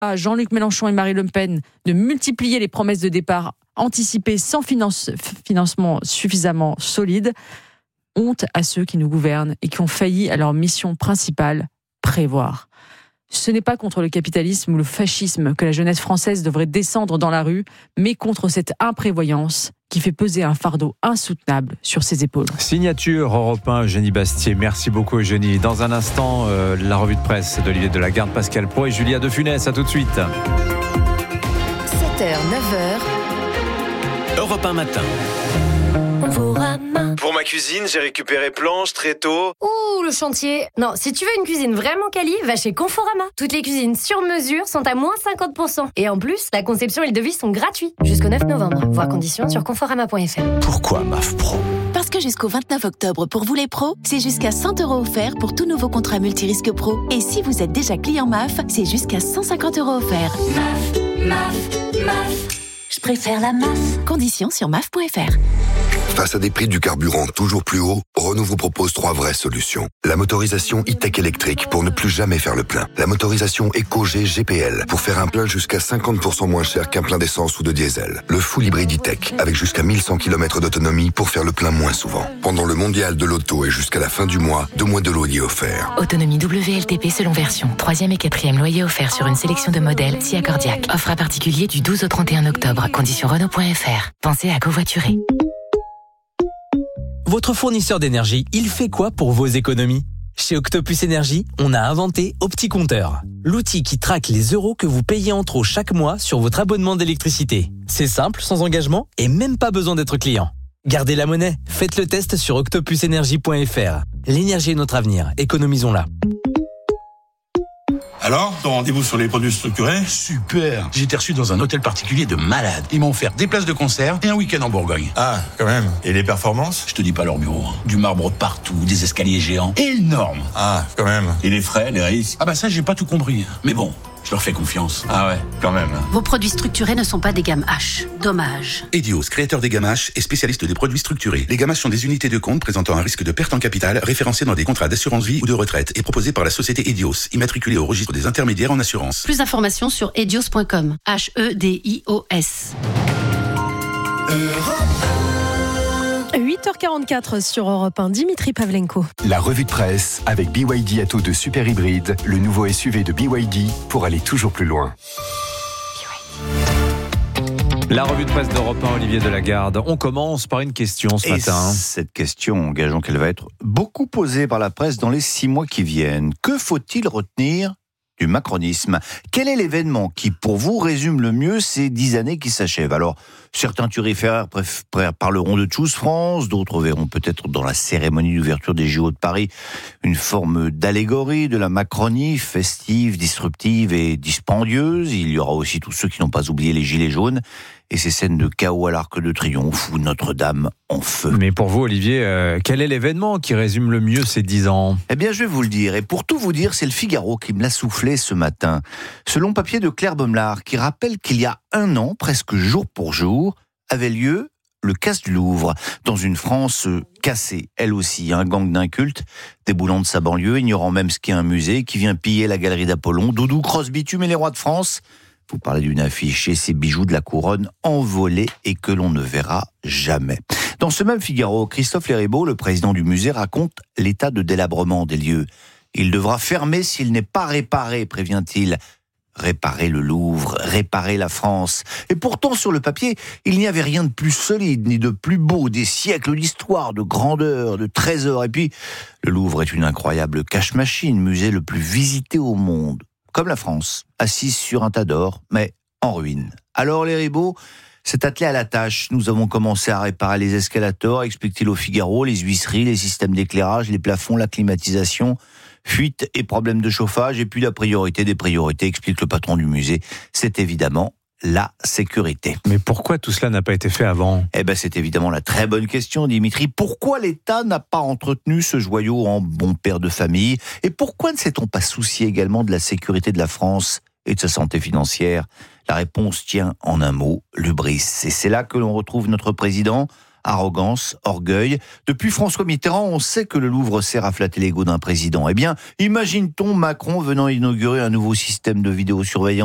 à Jean-Luc Mélenchon et Marine Le Pen de multiplier les promesses de départ anticipées sans financement suffisamment solide. Honte à ceux qui nous gouvernent et qui ont failli à leur mission principale, prévoir. Ce n'est pas contre le capitalisme ou le fascisme que la jeunesse française devrait descendre dans la rue, mais contre cette imprévoyance qui fait peser un fardeau insoutenable sur ses épaules. Signature Europe 1, Eugénie Bastier. Merci beaucoup Eugénie. Dans un instant, la revue de presse d'Olivier Delagarde, Pascal Praud et Julia de Funès. À tout de suite. 7h, 9h. Europe 1 matin. Pour ma cuisine, j'ai récupéré planches, tréteaux. Ouh, le chantier. Non, si tu veux une cuisine vraiment quali, va chez Conforama. Toutes les cuisines sur mesure sont à moins 50%. Et en plus, la conception et le devis sont gratuits. Jusqu'au 9 novembre. Voir conditions sur conforama.fr. Pourquoi MAF Pro ? Parce que jusqu'au 29 octobre, pour vous les pros, c'est jusqu'à 100 € offerts pour tout nouveau contrat multirisque pro. Et si vous êtes déjà client MAF, c'est jusqu'à 150 € offerts. MAF. Je préfère la MAF. Conditions sur MAF.fr. Face à des prix du carburant toujours plus hauts, Renault vous propose 3 vraies solutions. La motorisation e-tech électrique pour ne plus jamais faire le plein. La motorisation EcoG GPL pour faire un plein jusqu'à 50% moins cher qu'un plein d'essence ou de diesel. Le full hybride e-tech avec jusqu'à 1100 km d'autonomie pour faire le plein moins souvent. Pendant le mondial de l'auto et jusqu'à la fin du mois, 2 mois de loyer offert. Autonomie WLTP selon version. 3e et 4e loyer offert sur une sélection de modèles si accordiaque. Offre à particulier du 12 au 31 octobre. Conditions Renault.fr. Pensez à covoiturer. Votre fournisseur d'énergie, il fait quoi pour vos économies ? Chez Octopus Énergie, on a inventé OptiCompteur, l'outil qui traque les euros que vous payez en trop chaque mois sur votre abonnement d'électricité. C'est simple, sans engagement et même pas besoin d'être client. Gardez la monnaie, faites le test sur octopusenergie.fr. L'énergie est notre avenir, économisons-la. Alors, ton rendez-vous sur les produits structurés ? Super. J'ai été reçu dans un hôtel particulier de malade. Ils m'ont offert des places de concert et un week-end en Bourgogne. Ah, quand même. Et les performances ? Je te dis pas leur bureau. Du marbre partout, des escaliers géants. Énorme. Ah, quand même. Et les frais, les risques ? Ah bah ça, j'ai pas tout compris. Mais bon, je leur fais confiance. Ah ouais, quand même. Vos produits structurés ne sont pas des gammes H. Dommage. Edios, créateur des gammes H et spécialiste des produits structurés. Les gammes H sont des unités de compte présentant un risque de perte en capital référencées dans des contrats d'assurance vie ou de retraite et proposées par la société Edios, immatriculée au registre des intermédiaires en assurance. Plus d'informations sur edios.com. HEDIOS. 8h44 sur Europe 1, Dimitri Pavlenko. La revue de presse avec BYD Atto de Super Hybride, le nouveau SUV de BYD pour aller toujours plus loin. La revue de presse d'Europe 1, Olivier Delagarde. On commence par une question ce matin. Cette question, gageons qu'elle va être beaucoup posée par la presse dans les 6 mois qui viennent. Que faut-il retenir du macronisme ? Quel est l'événement qui, pour vous, résume le mieux ces 10 années qui s'achèvent ? Alors, certains turiféraires parleront de Choose France, d'autres verront peut-être dans la cérémonie d'ouverture des JO de Paris une forme d'allégorie de la Macronie, festive, disruptive et dispendieuse. Il y aura aussi tous ceux qui n'ont pas oublié les gilets jaunes et ces scènes de chaos à l'Arc de Triomphe ou Notre-Dame en feu. Mais pour vous, Olivier, quel est l'événement qui résume le mieux ces 10 ans ? Eh bien, je vais vous le dire. Et pour tout vous dire, c'est le Figaro qui me l'a soufflé ce matin. Ce long papier de Claire Baumlard qui rappelle qu'il y a 1 an, presque jour pour jour, avait lieu le casse du Louvre, dans une France cassée, elle aussi, un gang d'incultes, déboulant de sa banlieue, ignorant même ce qu'est un musée, qui vient piller la galerie d'Apollon, Doudou, Cross-Bitume et les rois de France. Vous parlez d'une affiche et ces bijoux de la couronne envolés et que l'on ne verra jamais. Dans ce même Figaro, Christophe Léribaud, le président du musée, raconte l'état de délabrement des lieux. Il devra fermer s'il n'est pas réparé, prévient-il. Réparer le Louvre, réparer la France. Et pourtant, sur le papier, il n'y avait rien de plus solide, ni de plus beau, des siècles d'histoire, de grandeur, de trésors. Et puis, le Louvre est une incroyable cache-machine, musée le plus visité au monde. Comme la France, assise sur un tas d'or, mais en ruine. Alors, Léribaud s'est attelé à la tâche. Nous avons commencé à réparer les escalators, explique-t-il au Figaro, les huisseries, les systèmes d'éclairage, les plafonds, la climatisation, fuite et problèmes de chauffage. Et puis la priorité des priorités, explique le patron du musée, c'est évidemment la sécurité. Mais pourquoi tout cela n'a pas été fait avant ? Eh ben, c'est évidemment la très bonne question, Dimitri. Pourquoi l'État n'a pas entretenu ce joyau en bon père de famille ? Et pourquoi ne s'est-on pas soucié également de la sécurité de la France et de sa santé financière ? La réponse tient en un mot, l'hubris. Et c'est là que l'on retrouve notre président, arrogance, orgueil. Depuis François Mitterrand, on sait que le Louvre sert à flatter l'ego d'un président. Eh bien, imagine-t-on Macron venant inaugurer un nouveau système de vidéosurveillance ?